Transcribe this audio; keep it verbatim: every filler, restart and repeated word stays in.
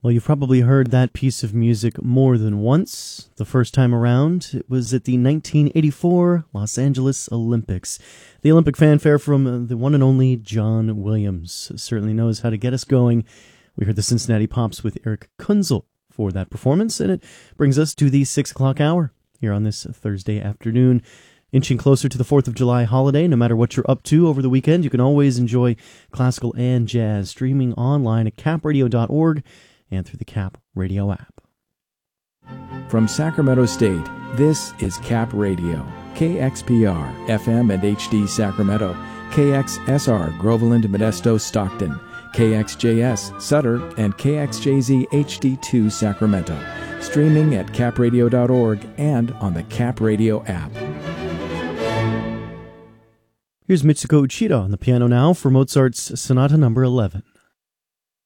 Well, you've probably heard that piece of music more than once. The first time around, it was at the nineteen eighty-four Los Angeles Olympics. The Olympic fanfare from the one and only John Williams certainly knows how to get us going. We heard the Cincinnati Pops with Eric Kunzel for that performance, and it brings us to the six o'clock hour here on this Thursday afternoon. Inching closer to the fourth of July holiday, no matter what you're up to over the weekend, you can always enjoy classical and jazz streaming online at cap radio dot org and through the Cap Radio app. From Sacramento State, this is Cap Radio, K X P R, F M and H D Sacramento, K X S R, Groveland, Modesto, Stockton, K X J S, Sutter, and K X J Z H D two, Sacramento. Streaming at cap radio dot org and on the Cap Radio app. Here's Mitsuko Uchida on the piano now for Mozart's Sonata Number eleven.